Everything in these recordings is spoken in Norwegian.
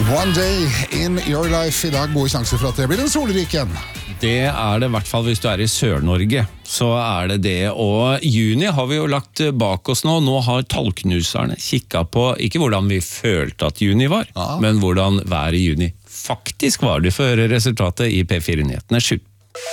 One day in your life. I dag gode sjanser for at det blir en solrik igjen. Det det I hvert fall hvis du I Sør-Norge, så det det. Og juni har vi jo lagt bak oss nå. Nå har tallknuserne kikket på, ikke hvordan vi følte at juni var, men hvordan været I juni faktisk var. Det for resultatet I P4-nyhetene 7.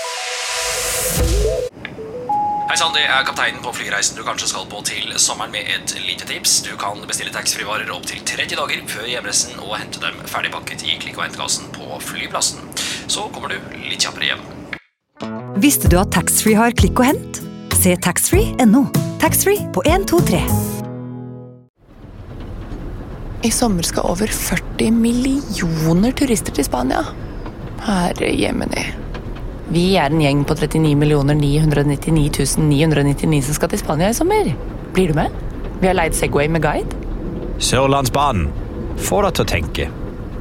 Hei sann, det kapteinen på flyreisen du kanskje skal på til sommeren med et lite tips. Du kan bestille taxfree-varer opp til 30 dager før hjemreisen og hente dem ferdigpakket I klikk- og hentkassen på flyplassen. Så kommer du litt kjappere hjem. Visste du at Taxfree har klikk og hent? Se taxfree.no. Taxfree på 1, 2, 3. I sommer skal over 40 millioner turister til Spania. Herre jemini. Vi en gjeng på 39 999 999 som skal til Spania I sommer. Blir du med? Vi har leid Segway med guide. Sørlandsbanen. Får deg til å tenke.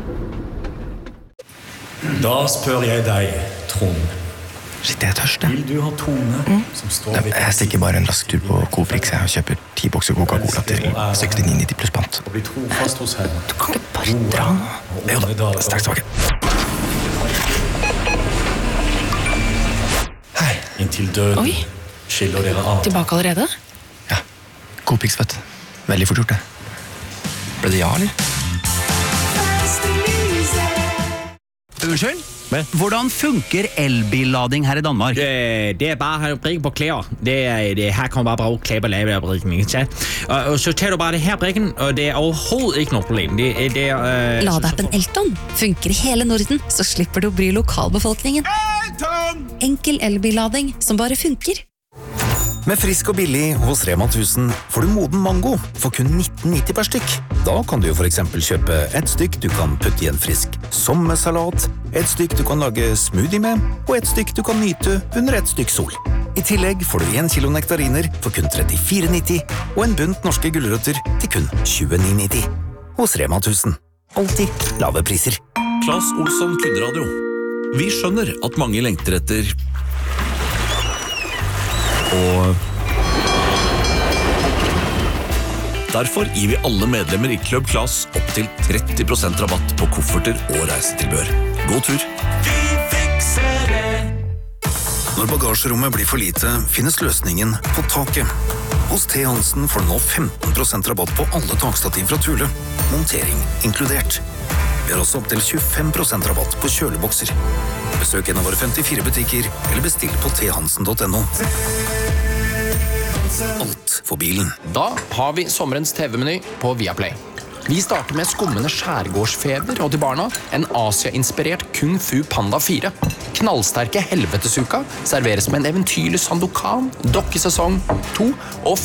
Da spør jeg deg, Trond. Shit, jeg tørst. Vil du ha Tone som står ved... Jeg stikker bare en rask tur på Coprix og kjøper 10 bokser Coca-Cola til 69,90 pluss pant. Og bli trofast hos henne. Du kan ikke bare dra nå. Jo da, straks tilbake. Hei. Inntil døden skiller dere av. Tilbake allerede? Ja, Coprix vet. Veldig fort gjort det. Ble det ja, eller? Unnskyld? Hvordan funker elbillading her I Danmark? Det bare å brikke på klær. Her kan man bare bruke klær på lavebrikken. Og så tar du bare det her brikken, og det overhovedet ikke noe problem. Ladeappen Elton funker I hele Norden, så slipper du å bry lokalbefolkningen. Enkel elbillading som bare funker. Med frisk og billig hos Rema 1000 får du moden mango for kun 19,90 per stykk. Da kan du jo for eksempel kjøpe et stykk du kan putte I en frisk sommersalat, et stykk du kan lage smoothie med, og et stykk du kan nyte under et stykk sol. I tillegg får du 1 kilo nektariner for kun 34,90 og en bunt norske gulrøtter til kun 29,90. Hos Rema 1000. Alltid lave priser. Claes Olsson Kundradio. Vi skjønner at mange lengter etter og derfor gir vi alle medlemmer I Club Class opp til 30% rabatt på kofferter og reisetilbør. God tur! Vi fikser det! Når bagasjerommet blir for lite, finnes løsningen på taket. Hos T. Hansen får du nå 15% rabatt på alle takstativ fra Thule. Montering inkludert. Vi har også opp til 25% rabatt på kjølebokser. Besøk en av våre 54 butikker, eller bestill på thansen.no. Alt for bilen. Da har vi sommerens TV-meny på Viaplay. Vi starter med skummende skjærgårdsfeber og til barna en Asia-inspirert Kung Fu Panda 4. Knallsterke helvetesuka serveres med en eventyrlig Sandokan, dokkesesong 2 og